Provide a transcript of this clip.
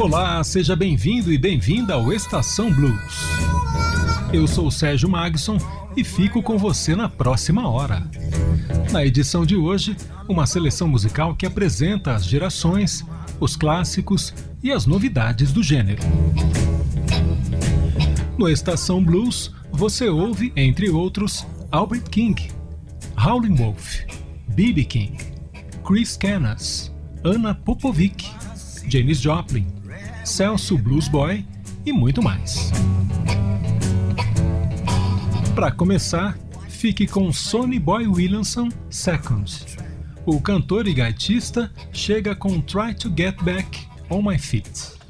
Olá, seja bem-vindo e bem-vinda ao Estação Blues. Eu sou o Sérgio Magson e fico com você na próxima hora. Na edição de hoje, uma seleção musical que apresenta as gerações, os clássicos e as novidades do gênero. No Estação Blues, você ouve, entre outros, Albert King, Howlin' Wolf, B.B. King, Chris Canas, Anna Popovic, Janis Joplin, Celso Blues Boy e muito mais. Para começar, fique com Sonny Boy Williamson II. O cantor e gaitista chega com Try to Get Back on My Feet.